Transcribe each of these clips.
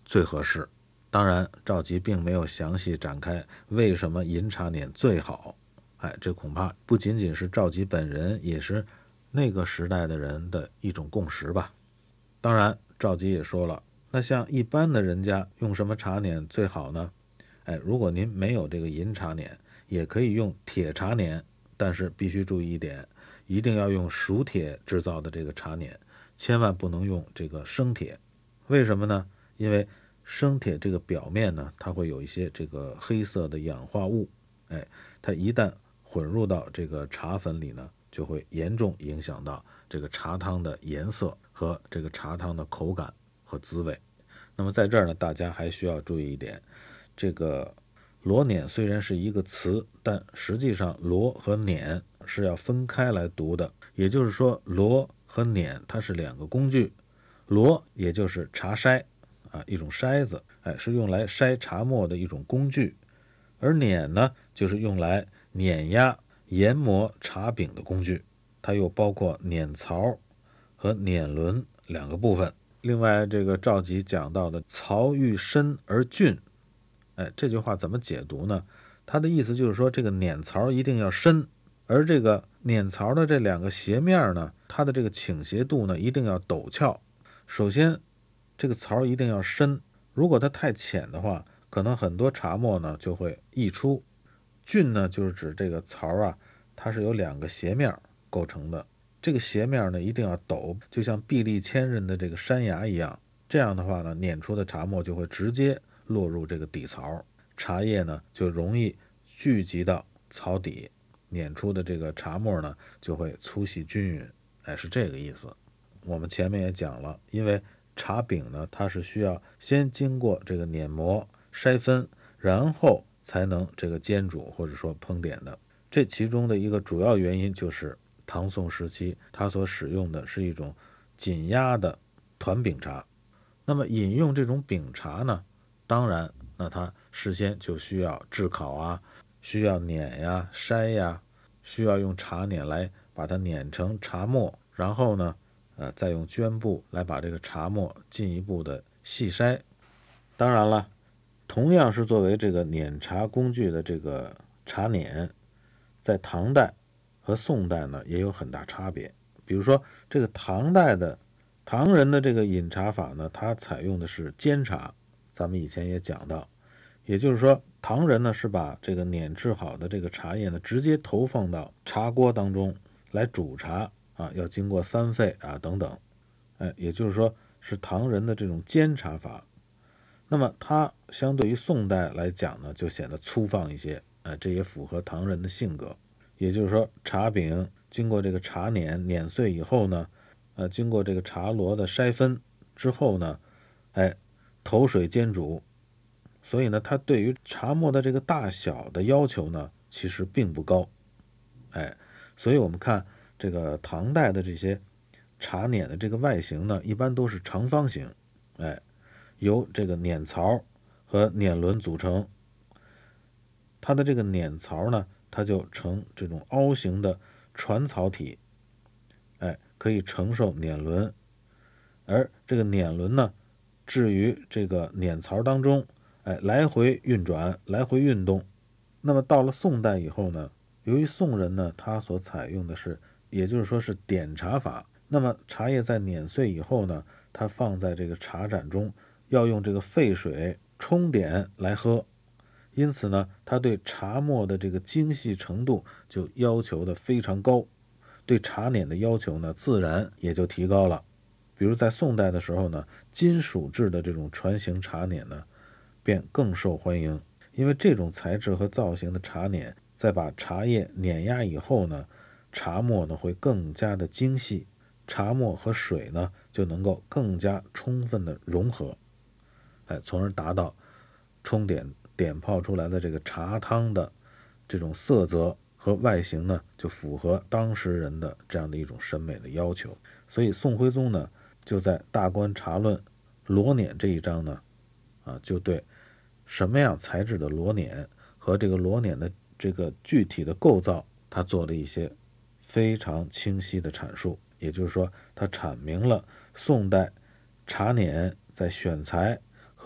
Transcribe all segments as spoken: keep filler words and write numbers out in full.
最合适。当然，赵佶并没有详细展开为什么银茶碾最好。哎，这恐怕不仅仅是赵佶本人，也是那个时代的人的一种共识吧。当然，赵佶也说了，那像一般的人家用什么茶碾最好呢？哎，如果您没有这个银茶碾，也可以用铁茶碾，但是必须注意一点，一定要用熟铁制造的这个茶碾，千万不能用这个生铁。为什么呢？因为生铁这个表面呢，它会有一些这个黑色的氧化物，哎，它一旦混入到这个茶粉里呢，就会严重影响到这个茶汤的颜色和这个茶汤的口感和滋味。那么在这儿呢，大家还需要注意一点，这个螺碾虽然是一个词，但实际上螺和碾是要分开来读的。也就是说，螺和碾它是两个工具，螺也就是茶筛啊，一种筛子，哎，是用来筛茶末的一种工具，而碾呢，就是用来碾压、研磨茶饼的工具，它又包括碾槽和碾轮两个部分。另外，这个赵佶讲到的槽欲深而峻，哎，这句话怎么解读呢？它的意思就是说，这个碾槽一定要深，而这个碾槽的这两个斜面呢，它的这个倾斜度呢，一定要陡峭。首先，这个槽一定要深，如果它太浅的话，可能很多茶沫呢就会溢出。峻呢，就是指这个槽啊，它是由两个斜面构成的，这个斜面呢一定要陡，就像壁立千仞的这个山崖一样。这样的话呢，碾出的茶沫就会直接落入这个底槽，茶叶呢就容易聚集到槽底，碾出的这个茶沫呢就会粗细均匀。哎，是这个意思。我们前面也讲了，因为茶饼呢，它是需要先经过这个碾磨、筛分，然后才能这个煎煮或者说烹点的。这其中的一个主要原因就是唐宋时期它所使用的是一种紧压的团饼茶。那么饮用这种饼茶呢，当然那它事先就需要炙烤啊，需要碾呀、筛呀，需要用茶碾来把它碾成茶末，然后呢呃，再用绢布来把这个茶末进一步的细筛。当然了，同样是作为这个碾茶工具的这个茶碾，在唐代和宋代呢也有很大差别。比如说这个唐代的唐人的这个饮茶法呢，它采用的是煎茶，咱们以前也讲到，也就是说唐人呢是把这个碾制好的这个茶叶呢直接投放到茶锅当中来煮茶啊，要经过三沸啊等等，哎，也就是说是唐人的这种煎茶法。那么它相对于宋代来讲呢，就显得粗放一些，哎，这也符合唐人的性格。也就是说，茶饼经过这个茶碾碾碎以后呢，呃，经过这个茶螺的筛分之后呢，哎，投水煎煮，所以呢，它对于茶末的这个大小的要求呢，其实并不高，哎，所以我们看这个唐代的这些茶碾的这个外形呢，一般都是长方形，哎，由这个碾槽和碾轮组成。它的这个碾槽呢，它就呈这种凹形的传槽体，哎，可以承受碾轮，而这个碾轮呢，置于这个碾槽当中，哎，来回运转，来回运动。那么到了宋代以后呢，由于宋人呢，他所采用的是，也就是说是点茶法，那么茶叶在碾碎以后呢，它放在这个茶盏中，要用这个沸水冲点来喝。因此呢，它对茶末的这个精细程度就要求的非常高，对茶碾的要求呢，自然也就提高了。比如在宋代的时候呢，金属制的这种船形茶碾呢，便更受欢迎，因为这种材质和造型的茶碾，在把茶叶碾压以后呢，茶末呢会更加的精细，茶末和水呢就能够更加充分的融合，哎，从而达到冲点点泡出来的这个茶汤的这种色泽和外形呢，就符合当时人的这样的一种审美的要求。所以宋徽宗呢，就在《大观茶论》螺碾这一章呢，啊，就对什么样材质的螺碾和这个螺碾的这个具体的构造，他做了一些非常清晰的阐述。也就是说，他阐明了宋代茶碾在选材和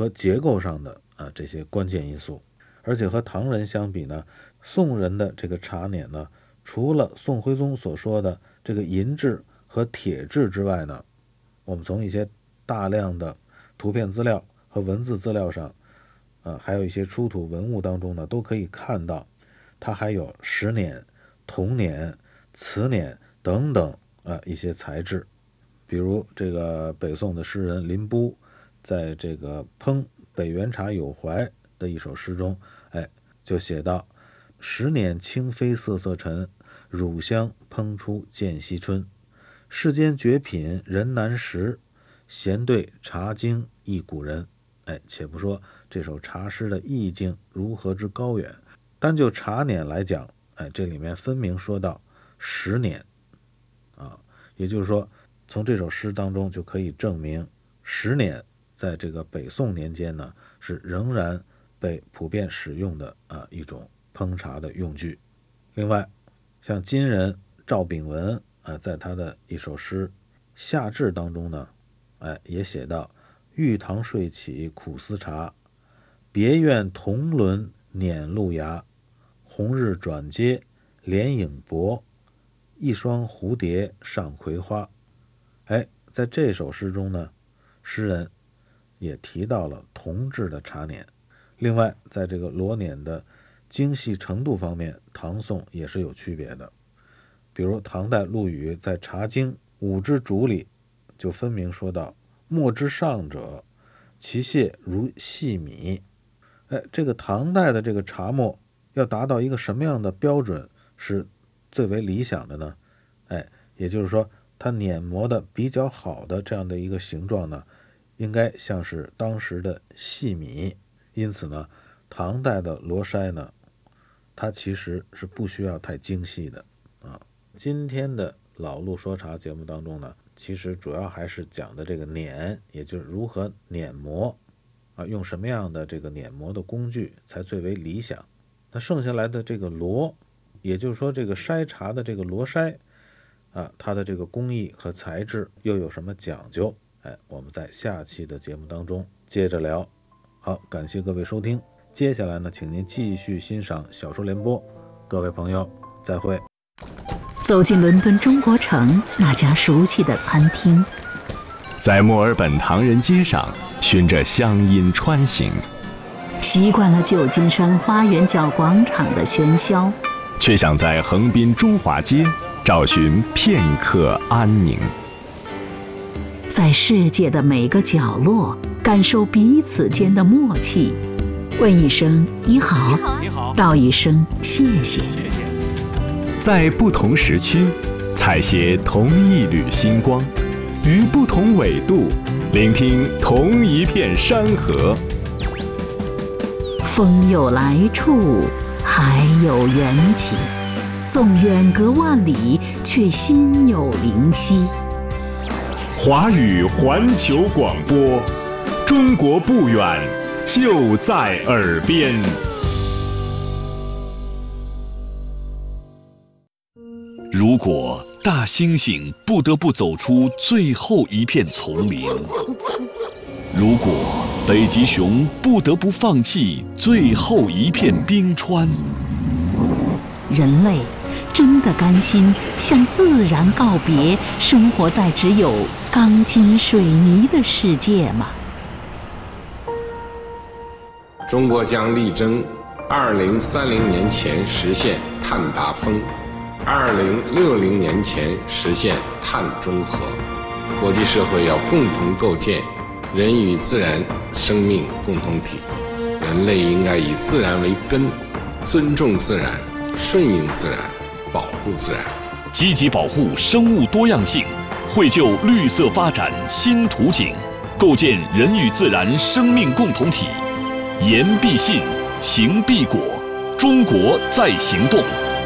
和结构上的啊这些关键因素。而且和唐人相比呢，宋人的这个茶碾呢，除了宋徽宗所说的这个银制和铁制之外呢，我们从一些大量的图片资料和文字资料上，呃，还有一些出土文物当中呢，都可以看到它还有石碾、铜碾、瓷碾等等啊、呃、一些材质。比如这个北宋的诗人林逋在这个烹北元茶有怀的一首诗中，哎，就写到：石碾轻飞瑟瑟尘，乳香烹出见西春。世间绝品人难识，闲对茶经忆古人。哎，且不说这首茶诗的意境如何之高远，单就茶碾来讲，哎，这里面分明说到石碾啊，也就是说，从这首诗当中就可以证明，石碾在这个北宋年间呢，是仍然被普遍使用的啊一种烹茶的用具。另外，像今人赵秉文啊，在他的一首诗《夏至》当中呢，哎，也写到：玉堂睡起苦思茶，别院铜轮碾露芽。红日转接连影薄，一双蝴蝶上葵花。哎，在这首诗中呢，诗人也提到了铜制的茶碾。另外，在这个螺碾的精细程度方面，唐宋也是有区别的。比如唐代陆羽在《茶经·五之主》里就分明说到：墨之上者，其屑如细米。哎，这个唐代的这个茶墨要达到一个什么样的标准是最为理想的呢？哎，也就是说，它碾磨的比较好的这样的一个形状呢，应该像是当时的细米。因此呢，唐代的罗筛呢，它其实是不需要太精细的啊。今天的老陆说茶节目当中呢，其实主要还是讲的这个碾，也就是如何碾磨啊，用什么样的这个碾磨的工具才最为理想。那剩下来的这个螺，也就是说这个筛茶的这个螺筛啊，它的这个工艺和材质又有什么讲究？哎，我们在下期的节目当中接着聊。好，感谢各位收听。接下来呢，请您继续欣赏小说联播。各位朋友，再会。 走进伦敦中国城那家熟悉的餐厅， 在墨尔本唐人街上循着乡音穿行， 习惯了旧金山花园角广场的喧嚣， 却想在横滨中华街找寻片刻安宁。 在世界的每个角落感受彼此间的默契，问一声你好， 你好， 道一声谢谢。 在不同时区采撷同一缕星光，于不同纬度聆听同一片山河。 风有来处，海有缘起，纵远隔万里，却心有灵犀。 华语环球广播，中国不远，就在耳边。 如果大猩猩不得不走出最后一片丛林，如果北极熊不得不放弃最后一片冰川， 人类真的甘心向自然告别，生活在只有钢筋水泥的世界吗？ 中国将力争二零三零年前实现碳达峰，二零六零年前实现碳中和。国际社会要共同构建人与自然生命共同体，人类应该以自然为根，尊重自然，顺应自然，保护自然， 积极保护生物多样性，绘就绿色发展新图景，构建人与自然生命共同体。言必信，行必果，中国在行动。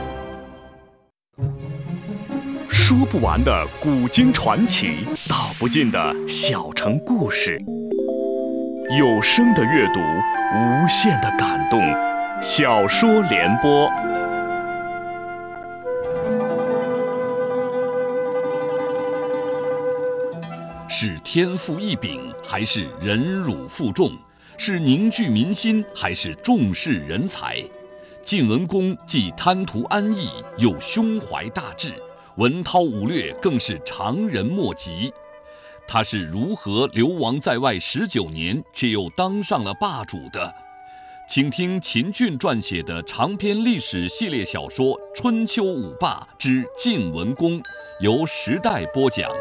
说不完的古今传奇，道不尽的小城故事，有声的阅读，无限的感动。小说联播。是天赋异禀，还是忍辱负重？ 是凝聚民心，还是重视人才？晋文公既贪图安逸，又胸怀大志，文韬武略更是常人莫及。他是如何流亡在外十九年，却又当上了霸主的？请听秦俊撰写的长篇历史系列小说《春秋五霸之晋文公》，由时代播讲。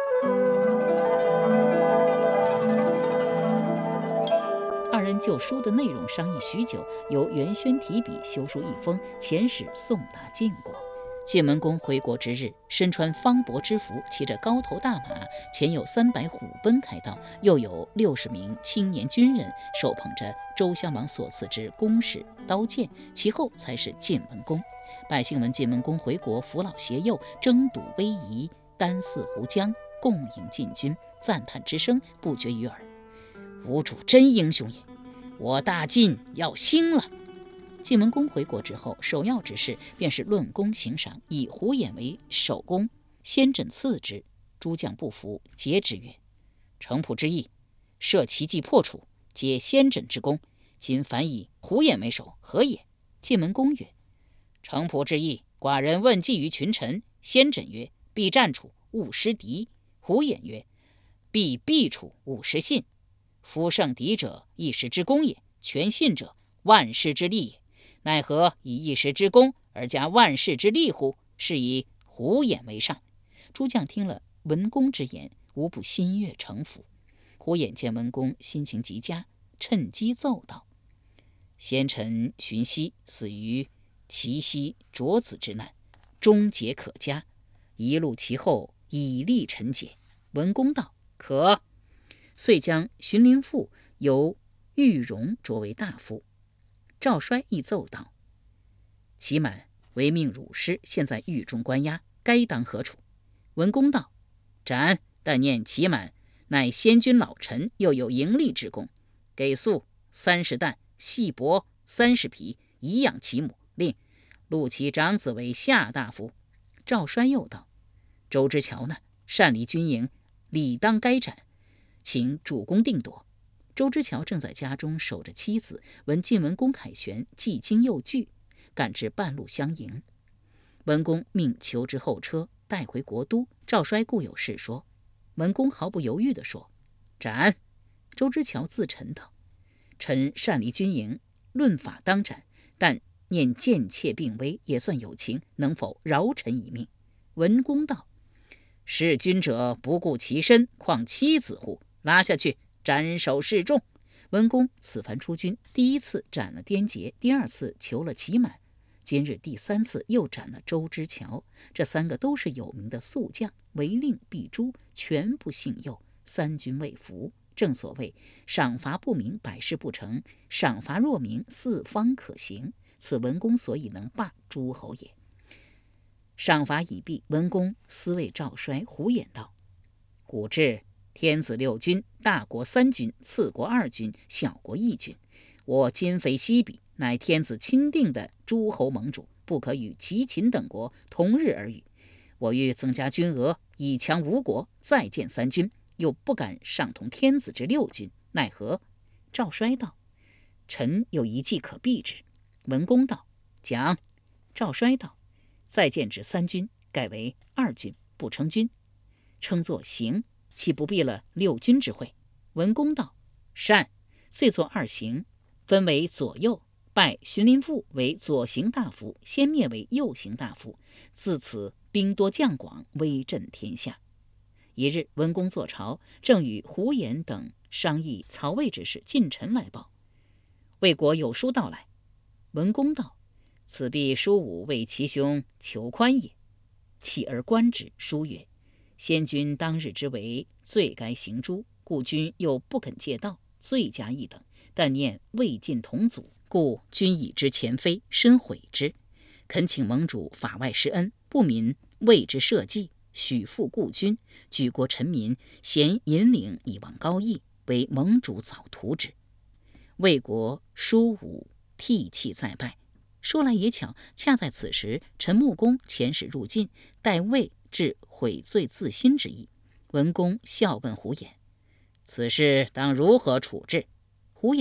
二人就书的内容商议许久，由袁轩提笔修书一封，遣使送达晋国。晋文公回国之日，身穿方帛之服，骑着高头大马，前有三百虎奔开道，又有六十名青年军人手捧着周襄王所赐之弓矢、刀剑，其后才是晋文公。百姓闻晋文公回国，扶老携幼，争睹威仪，单泗湖江，共迎晋军，赞叹之声不绝于耳。吾主真英雄也，我大晋要兴了。晋文公回国之后，首要之事便是论功行赏，以胡偃为首功，先轸次之。诸将不服，诘之曰：程普之意，设奇计破楚，皆先轸之功，今反以胡偃为首，何也？晋文公曰：程普之意，寡人问计于群臣，先轸曰：必战楚，勿失敌；胡偃曰：必避楚，勿失信。夫胜敌者，一时之功也；全信者，万世之利也。奈何以一时之功而加万世之利乎？是以胡偃为上。诸将听了文公之言，无不心悦诚服。胡偃见文公心情极佳，趁机奏道：先臣荀息死于祁奚卓子之难，终节可嘉，一路其后，以力臣解。文公道：可。遂将荀林父由玉荣擢为大夫。赵衰亦奏道：祁满违命辱师，现在狱中关押，该当何处？文公道：斩！但念祁满乃先君老臣，又有盈利之功，给粟三十担，细帛三十匹，以养其母，令录其长子为下大夫。赵衰又道：周之乔呢，擅离军营，理当该斩，请主公定夺。周之乔正在家中守着妻子，闻晋文公凯旋，既惊又惧，赶至半路相迎。文公命求之后车，带回国都。赵衰固有事说，文公毫不犹豫地说：斩！周之乔自陈道：臣擅离军营，论法当斩，但念贱妾病危，也算有情，能否饶臣一命？文公道：弑君者不顾其身，况妻子乎？拉下去，斩首示众。文公此番出军，第一次斩了颠杰，第二次囚了祁满，今日第三次又斩了周之乔。这三个都是有名的宿将，违令必诛，全不信诱，三军未服。正所谓赏罚不明，百事不成；赏罚若明，四方可行。此文公所以能霸诸侯也。赏罚已毕，文公思谓赵衰、胡偃道：古至天子六军，大国三军，次国二军，小国一军。我今非昔比，乃天子钦定的诸侯盟主，不可与齐秦等国同日而语。我欲增加军额，以强吴国，再建三军，又不敢上同天子之六军，奈何？赵衰道：臣有一计可避之。文公道：讲。赵衰道：再建之三军，改为二军，不称军，称作行，岂不避了六军之会？文公道：善。遂作二行，分为左右，拜荀林父为左行大夫，先灭为右行大夫。自此兵多将广，威震天下。一日，文公坐朝，正与胡偃等商议曹魏之事，近臣来报，魏国有书到来。文公道：此必叔武为其兄求宽也。起而观之，书曰：先君当日之为，罪该行诛，故君又不肯借道，罪加一等。但念魏晋同祖，故君以之前非，深悔之。恳请盟主法外施恩，不民为之社稷，许复故君，举国臣民，咸引领以望高义，为盟主早图之。魏国叔武涕泣再拜。说来也巧，恰在此时，陈穆公遣使入晋，待魏至悔罪自新之意。文公笑问胡偃：此事当如何处置？